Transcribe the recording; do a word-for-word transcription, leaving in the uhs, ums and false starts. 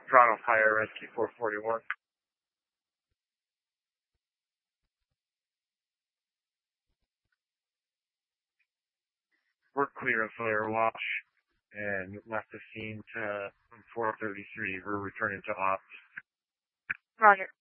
Toronto Fire Rescue four forty-one. We're clear of flare wash and left the scene to four thirty-three. We're returning to ops. Roger.